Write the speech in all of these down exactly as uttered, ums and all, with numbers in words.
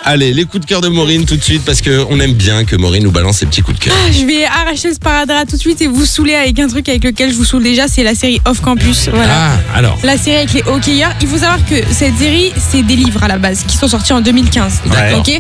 Allez, les coups de cœur de Maureen tout de suite parce qu'on aime bien que Maureen nous balance ses petits coups de cœur. Ah, je vais arracher le sparadrap tout de suite et vous saouler avec un truc avec lequel je vous saoule déjà, c'est la série Off Campus. Voilà. Ah, alors. La série avec les hockeyeurs. Il faut savoir que cette série, c'est des livres à la base qui sont sortis en deux mille quinze. D'accord. Ok.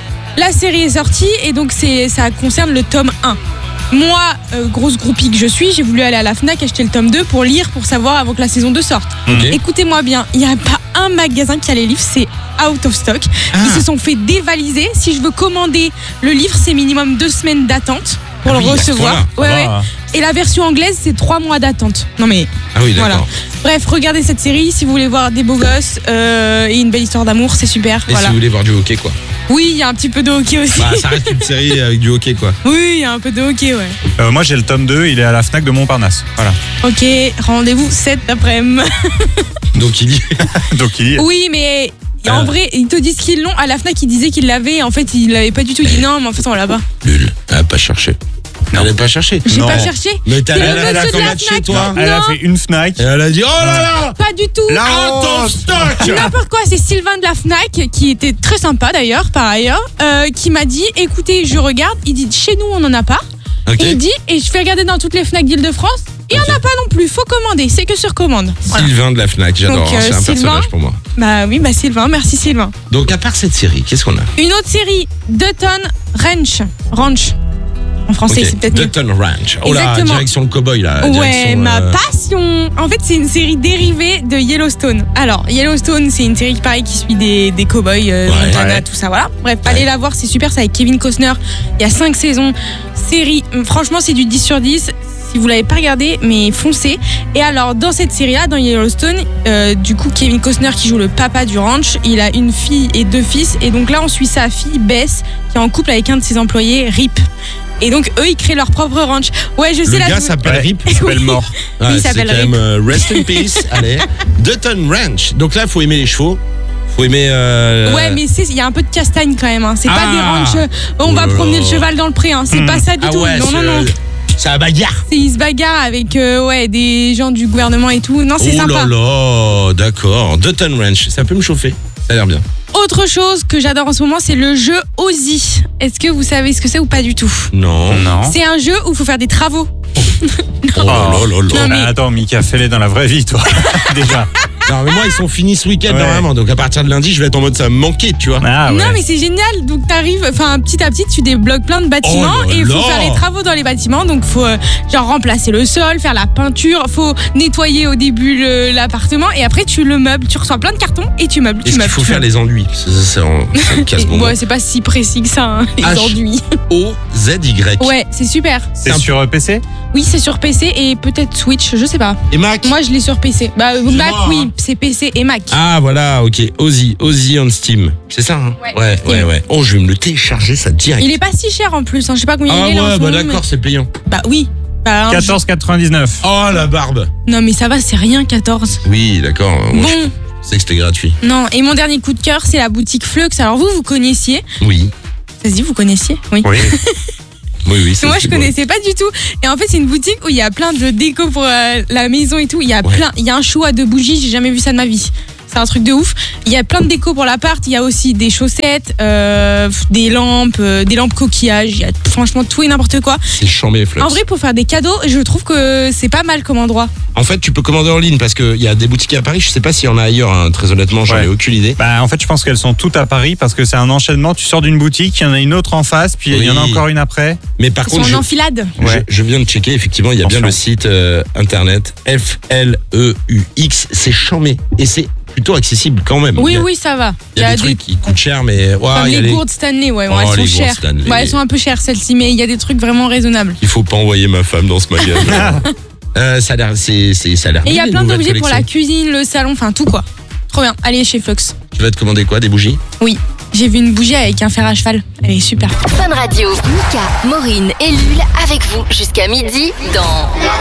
La série est sortie et donc c'est, ça concerne le tome un. Moi, euh, grosse groupie que je suis, j'ai voulu aller à la Fnac acheter le tome deux pour lire, pour savoir avant que la saison deux sorte. Okay. Écoutez-moi bien, il n'y a pas un magasin qui a les livres, c'est out of stock. Ah. Ils se sont fait dévaliser. Si je veux commander le livre, c'est minimum deux semaines d'attente pour Ah le oui, recevoir. Ouais, ouais. Ah. Et la version anglaise, c'est trois mois d'attente. Non mais... Ah oui, d'accord. Voilà. Bref, regardez cette série si vous voulez voir des beaux gosses euh, et une belle histoire d'amour, c'est super. Et Voilà. si vous voulez voir du hockey, quoi. Oui, il y a un petit peu de hockey aussi. Bah, ça reste une série avec du hockey, quoi. Oui, il y a un peu de hockey, ouais. Euh, moi j'ai le tome deux, il est à la Fnac de Montparnasse. Voilà. Ok, rendez-vous sept après-midi. Donc il y Donc il y est. Oui, mais Ah. en vrai, ils te disent qu'ils l'ont. À la Fnac, ils disaient qu'ils l'avaient. En fait, ils l'avaient pas du tout. Ils disent non, mais en fait, on l'a pas. Lul, elle a pas cherché. Elle n'a pas cherché. J'ai Non. pas cherché. Mais t'as C'est elle le a- elle a monsieur de la commandé chez Fnac. toi. Elle a Non. fait une Fnac. Et elle a dit oh là là, Pas du tout. La out of honte. stock. N'importe quoi, c'est Sylvain de la Fnac qui était très sympa d'ailleurs, par ailleurs, euh, qui m'a dit écoutez, je regarde, il dit chez nous on en a pas. Ok. Et il dit et je fais regarder dans toutes les Fnac d'Île-de-France, il y en a pas non plus, faut commander, c'est que sur commande. Voilà. Sylvain de la Fnac, j'adore. Donc, euh, C'est un Sylvain. personnage pour moi. Bah oui, bah Sylvain, merci Sylvain. Donc à part cette série, qu'est-ce qu'on a? Une autre série, Dutton Ranch. Ranch. En français, Ok, c'est peut-être mieux. Dutton Ranch. Oh là, Exactement. direction le cowboy là. Ouais, direction, ma euh, passion. En fait, c'est une série dérivée de Yellowstone. Alors, Yellowstone, c'est une série pareil qui suit des, des cowboys, euh, Ouais, Montana, ouais. tout ça, voilà. Bref, Ouais. allez la voir, c'est super, c'est avec Kevin Costner. Il y a cinq saisons. Série, franchement, c'est du dix sur dix. Si vous l'avez pas regardé, mais foncez. Et alors, dans cette série-là, dans Yellowstone, euh, du coup, Kevin Costner qui joue le papa du ranch, il a une fille et deux fils. Et donc là, on suit sa fille, Bess, qui est en couple avec un de ses employés, Rip. Et donc, eux, ils créent leur propre ranch. Ouais, je sais Le là. gars je- s'appelle Ouais. Rip. Il s'appelle Oui. Mort. Ah, il c'est s'appelle quand même Rip. euh, Rest in Peace. Allez. Dutton Ranch. Donc là, il faut aimer les chevaux. Faut aimer. euh, Ouais, mais c'est- il y a un peu de castagne quand même. Hein. C'est pas Ah. des ranchs. euh, On Oh va là promener là. le cheval dans le pré. Hein. C'est Hmm. pas ça du Ah tout. ouais, non, c'est, non, non. euh, c'est un bagarre. C'est ils se bagarrent avec euh, ouais, des gens du gouvernement et tout. Non, c'est Oh sympa. là là, d'accord. Dutton Ranch, ça peut me chauffer. Ça a l'air bien. Autre chose que j'adore en ce moment, c'est le jeu Ozzy. Est-ce que vous savez ce que c'est ou pas du tout? Non. Non. C'est un jeu où il faut faire des travaux. Oh là là là là. Non, mais- Bah, attends, Mika, fais-les dans la vraie vie, toi. Déjà. Non, mais moi, ils sont finis ce week-end Ouais. normalement. Donc à partir de lundi, je vais être en mode ça va me manquer, tu vois. Ah ouais. Non, mais c'est génial. Donc t'arrives, enfin petit à petit, tu débloques plein de bâtiments Oh là et il faut là. faire les travaux dans les bâtiments. Donc faut euh, genre remplacer le sol, faire la peinture, faut nettoyer au début le- l'appartement et après tu le meubles. Tu reçois plein de cartons et tu meubles. Tu Est-ce qu'il meubles. faut tu faire meubles. les enduits? Ça, ça, ça, en- ça me casse Et- mon ouais, c'est pas si précis que ça, hein, les H. enduits. O Z Y. Ouais, c'est super. C'est un- sur euh, P C? Oui, c'est sur P C et peut-être Switch, je sais pas. Et Mac? Moi, je l'ai sur P C. Bah, euh, C'est Mac, moi, oui, hein. c'est P C et Mac. Ah voilà, ok. Ozzy, Ozzy on Steam. C'est ça, hein? Ouais, ouais, Steam. ouais, ouais. Oh, je vais me le télécharger, ça direct. Il est pas si cher en plus, hein. Je sais pas combien Ah il est là en ouais, ce bah moment, d'accord, c'est payant. mais- Bah oui. Bah, alors, quatorze quatre-vingt-dix-neuf. Oh la barbe. je- Non, mais ça va, c'est rien, quatorze. Oui, d'accord. Moi, Bon, je sais que c'était gratuit. non. Et mon dernier coup de cœur, c'est la boutique Flux. Alors vous, vous connaissiez? Oui. Ça se dit, vous connaissiez? Oui. Oui. Oui, oui. ça, Moi, c'est je bon. connaissais pas du tout. Et en fait, c'est une boutique où il y a plein de déco pour euh, la maison et tout. Il y a Ouais. plein, il y a un choix de bougies. J'ai jamais vu ça de ma vie. C'est un truc de ouf. Il y a plein de déco pour l'appart. Il y a aussi des chaussettes, euh, des lampes, euh, des lampes coquillages. Il y a franchement tout et n'importe quoi. C'est chambé, Flux. En vrai, pour faire des cadeaux, je trouve que c'est pas mal comme endroit. En fait, tu peux commander en ligne parce qu'il y a des boutiques à Paris. Je sais pas s'il y en a ailleurs, hein. Très honnêtement, j'en Ouais. ai aucune idée. Bah, en fait, je pense qu'elles sont toutes à Paris parce que c'est un enchaînement. Tu sors d'une boutique, il y en a une autre en face, puis il y en a Oui. encore une après. Mais par Ils sont contre, en je, enfilade. Ouais. je, je viens de checker, effectivement, il y a bien Attention. le site euh, internet F L E U X. C'est chambé. Et c'est plutôt accessible quand même. Oui, il y a, oui, ça va. Il y a des trucs qui coûtent cher, mais ouais, Comme il y a les les- gourdes Stanley, ouais, ouais, Oh, elles les sont gourdes chères. Stanley. Ouais, elles sont un peu chères celles-ci, mais il y a des trucs vraiment raisonnables. il faut pas envoyer ma femme dans ce magasin. euh, ça a l'air, c'est, c'est, ça a l'air Et il y a bien, les plein nouvelles d'objets pour la collections. cuisine, le salon, enfin tout quoi. Trop bien. Allez chez Flux. Tu vas te commander quoi, des bougies? Oui. J'ai vu une bougie avec un fer à cheval. Elle est super. Fun Radio. Mika, Maureen et Lul avec vous jusqu'à midi dans